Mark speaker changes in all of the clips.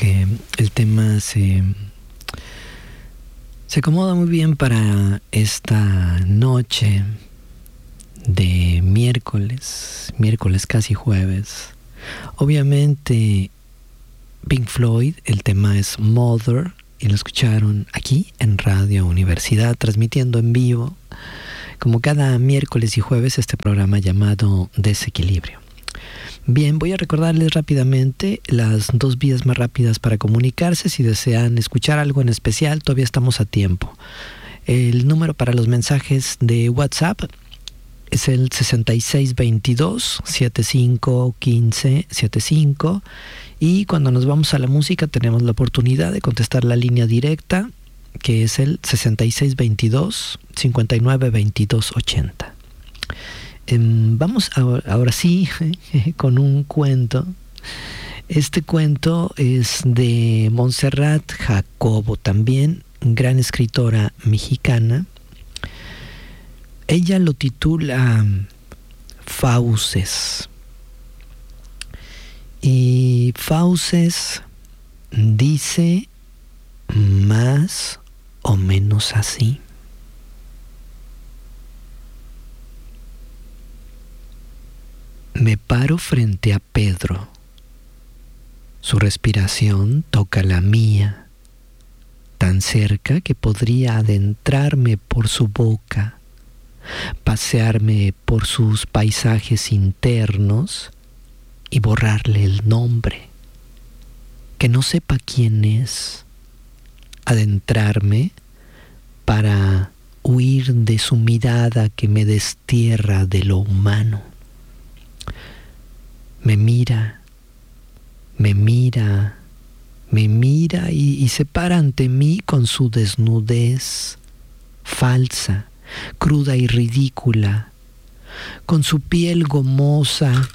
Speaker 1: que el tema se acomoda muy bien para esta noche de miércoles casi jueves. Obviamente Pink Floyd, el tema es Mother, y lo escucharon aquí en Radio Universidad, transmitiendo en vivo, como cada miércoles y jueves, este programa llamado Desequilibrio. Bien, voy a recordarles rápidamente las dos vías más rápidas para comunicarse. Si desean escuchar algo en especial, todavía estamos a tiempo. El número para los mensajes de WhatsApp es el 6622-751575. Y cuando nos vamos a la música tenemos la oportunidad de contestar la línea directa, que es el 6622-592280. Vamos ahora sí con un cuento. Este cuento es de Montserrat Jacobo, también gran escritora mexicana. Ella lo titula Fauces. Y Fauces dice más o menos así. Me paro frente a Pedro. Su respiración toca la mía, tan cerca que podría adentrarme por su boca, pasearme por sus paisajes internos y borrarle el nombre, que no sepa quién es, adentrarme para huir de su mirada que me destierra de lo humano. Me mira y se para ante mí con su desnudez falsa, cruda y ridícula, con su piel gomosa.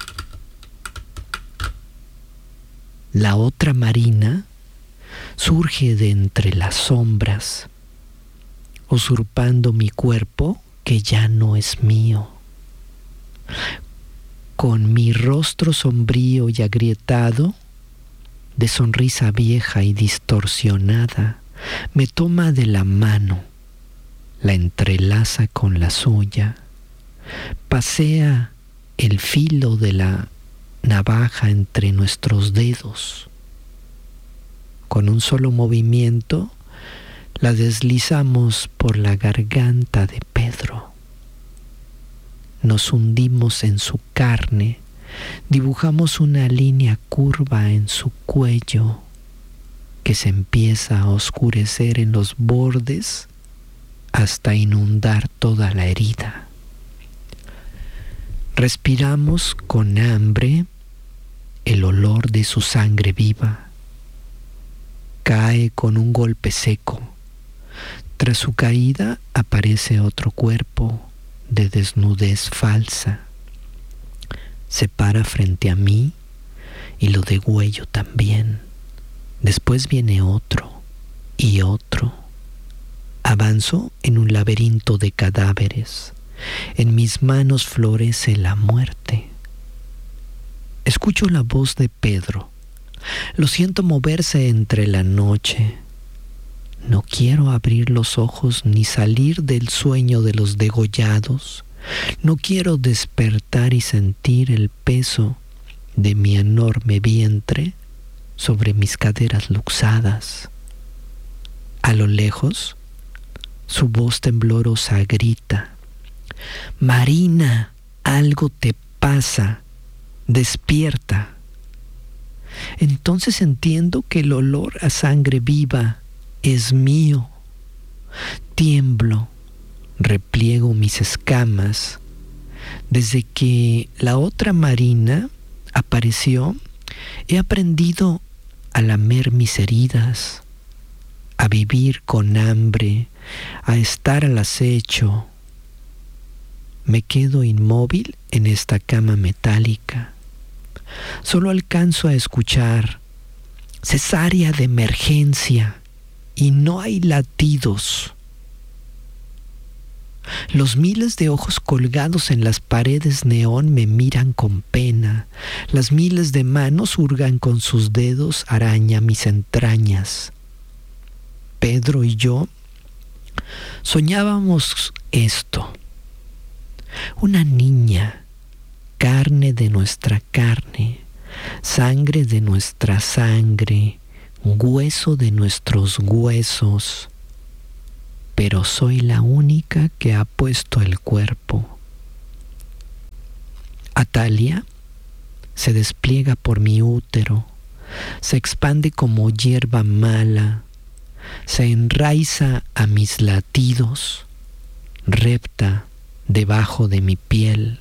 Speaker 1: La otra Marina surge de entre las sombras, usurpando mi cuerpo que ya no es mío. Con mi rostro sombrío y agrietado, de sonrisa vieja y distorsionada, me toma de la mano, la entrelaza con la suya, pasea el filo de la navaja entre nuestros dedos. Con un solo movimiento, la deslizamos por la garganta de Pedro. Nos hundimos en su carne, dibujamos una línea curva en su cuello que se empieza a oscurecer en los bordes hasta inundar toda la herida. Respiramos con hambre el olor de su sangre viva. Cae con un golpe seco. Tras su caída aparece otro cuerpo de desnudez falsa. Se para frente a mí y lo degüello también. Después viene otro y otro. Avanzo en un laberinto de cadáveres. En mis manos florece la muerte. Escucho la voz de Pedro. Lo siento moverse entre la noche. No quiero abrir los ojos ni salir del sueño de los degollados. No quiero despertar y sentir el peso de mi enorme vientre sobre mis caderas luxadas. A lo lejos, su voz temblorosa grita: Marina, algo te pasa, despierta. Entonces entiendo que el olor a sangre viva es mío. Tiemblo, repliego mis escamas. Desde que la otra Marina apareció, he aprendido a lamer mis heridas, a vivir con hambre, a estar al acecho. Me quedo inmóvil en esta cama metálica. Solo alcanzo a escuchar cesárea de emergencia y no hay latidos. Los miles de ojos colgados en las paredes neón me miran con pena. Las miles de manos hurgan con sus dedos araña mis entrañas. Pedro y yo soñábamos esto. Una niña, carne de nuestra carne, sangre de nuestra sangre, hueso de nuestros huesos, pero soy la única que ha puesto el cuerpo. Atalia se despliega por mi útero, se expande como hierba mala, se enraiza a mis latidos, repta debajo de mi piel.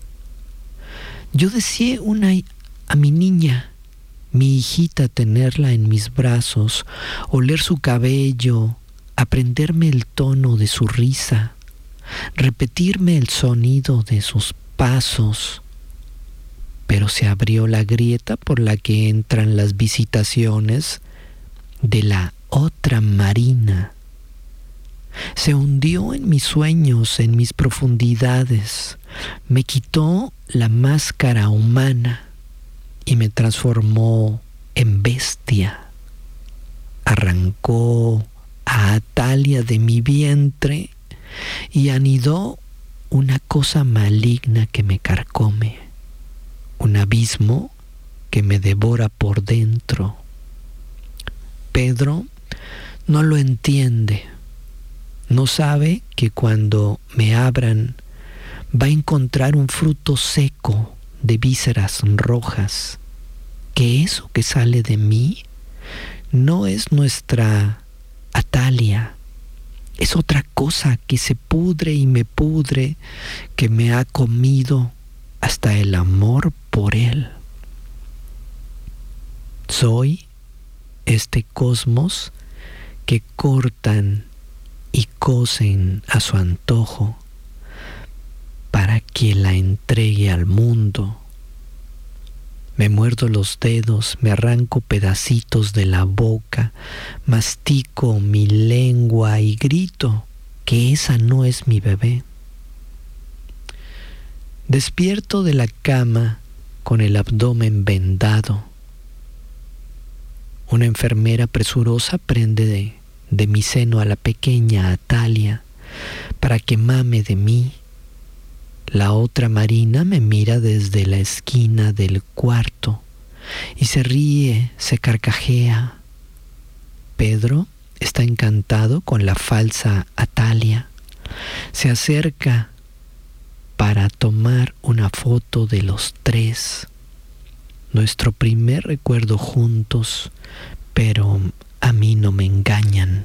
Speaker 1: Yo deseé a mi niña, mi hijita, tenerla en mis brazos, oler su cabello, aprenderme el tono de su risa, repetirme el sonido de sus pasos. Pero se abrió la grieta por la que entran las visitaciones de la otra Marina. Se hundió en mis sueños, en mis profundidades, me quitó la máscara humana y me transformó en bestia. Arrancó a Atalia de mi vientre y anidó una cosa maligna que me carcome, un abismo que me devora por dentro. Pedro no lo entiende, no sabe que cuando me abran va a encontrar un fruto seco de vísceras rojas, que eso que sale de mí no es nuestra Atalia, es otra cosa que se pudre y me pudre, que me ha comido hasta el amor por él. Soy este cosmos que cortan y cosen a su antojo para que la entregue al mundo. Me muerdo los dedos, me arranco pedacitos de la boca, mastico mi lengua y grito que esa no es mi bebé. Despierto de la cama con el abdomen vendado. Una enfermera presurosa prende de mi seno a la pequeña Atalia para que mame de mí. La otra Marina me mira desde la esquina del cuarto y se ríe, se carcajea. Pedro está encantado con la falsa Atalia. Se acerca para tomar una foto de los tres. Nuestro primer recuerdo juntos, pero a mí no me engañan.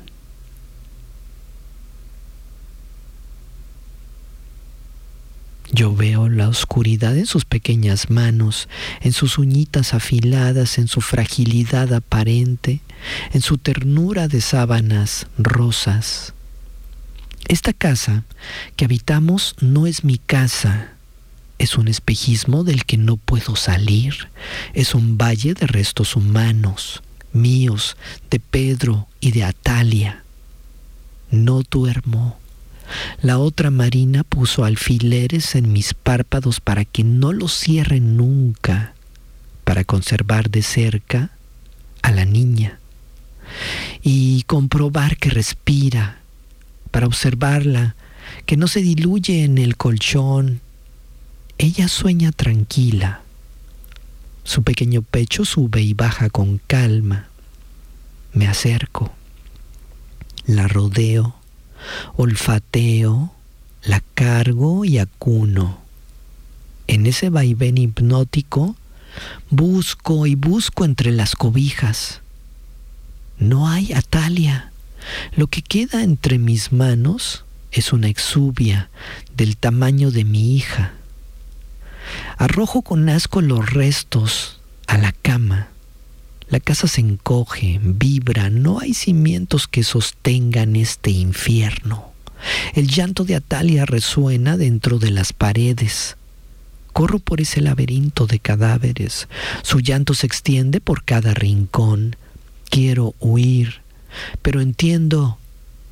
Speaker 1: Yo veo la oscuridad en sus pequeñas manos, en sus uñitas afiladas, en su fragilidad aparente, en su ternura de sábanas rosas. Esta casa que habitamos no es mi casa, es un espejismo del que no puedo salir, es un valle de restos humanos, míos, de Pedro y de Atalia. No duermo. La otra Marina puso alfileres en mis párpados para que no los cierren nunca, para conservar de cerca a la niña y comprobar que respira, para observarla, que no se diluye en el colchón. Ella sueña tranquila. Su pequeño pecho sube y baja con calma. Me acerco, la rodeo, olfateo, la cargo y acuno. En ese vaivén hipnótico busco y busco entre las cobijas. No hay Atalia. Lo que queda entre mis manos es una exuvia del tamaño de mi hija. Arrojo con asco los restos a la cama. La casa se encoge, vibra, no hay cimientos que sostengan este infierno. El llanto de Atalia resuena dentro de las paredes. Corro por ese laberinto de cadáveres. Su llanto se extiende por cada rincón. Quiero huir, pero entiendo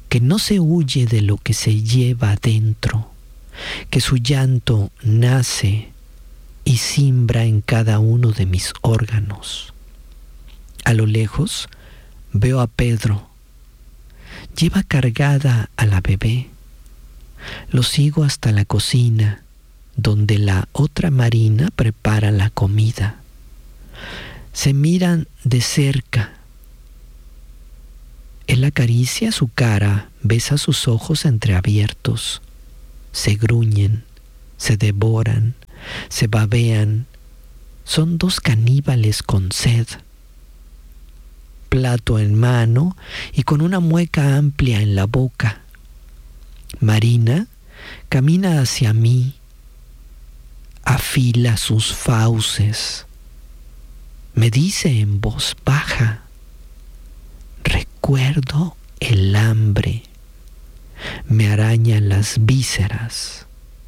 Speaker 1: que no se huye de lo que se lleva adentro, que su llanto nace y simbra en cada uno de mis órganos. A lo lejos veo a Pedro. Lleva cargada a la bebé. Lo sigo hasta la cocina, donde la otra Marina prepara la comida. Se miran de cerca. Él acaricia su cara, besa sus ojos entreabiertos. Se gruñen, se devoran, se babean. Son dos caníbales con sed. Plato en mano y con una mueca amplia en la boca. Marina camina hacia mí, afila sus fauces. Me dice en voz baja: recuerdo el hambre. Me araña las vísceras.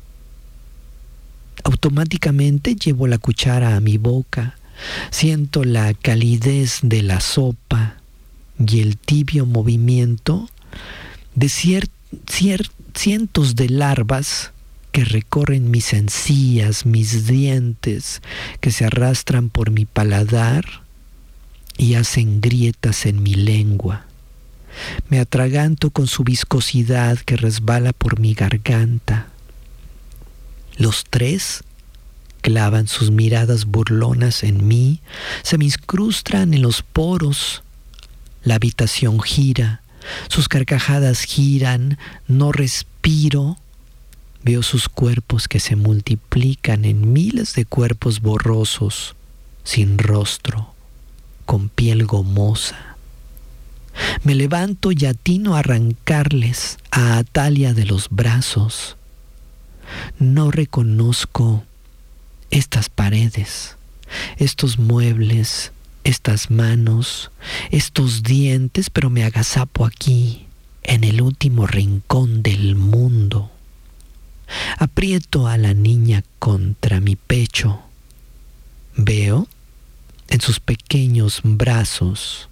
Speaker 1: Automáticamente llevo la cuchara a mi boca. Siento la calidez de la sopa y el tibio movimiento de cientos de larvas que recorren mis encías, mis dientes, que se arrastran por mi paladar y hacen grietas en mi lengua. Me atraganto con su viscosidad que resbala por mi garganta. Los tres clavan sus miradas burlonas en mí, se me incrustan en los poros. La habitación gira, sus carcajadas giran, no respiro. Veo sus cuerpos que se multiplican en miles de cuerpos borrosos, sin rostro, con piel gomosa. Me levanto y atino a arrancarles a Atalia de los brazos. No reconozco estas paredes, estos muebles, estas manos, estos dientes, pero me agazapo aquí, en el último rincón del mundo. Aprieto a la niña contra mi pecho. Veo en sus pequeños brazos,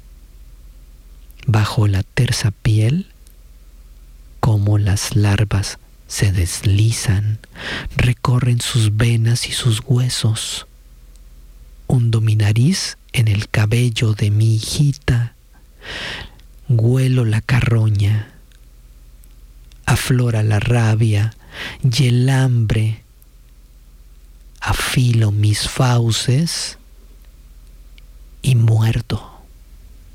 Speaker 1: bajo la tersa piel, cómo las larvas se deslizan, recorren sus venas y sus huesos. Hundo mi nariz en el cabello de mi hijita. Huelo la carroña. Aflora la rabia y el hambre. Afilo mis fauces y muerdo.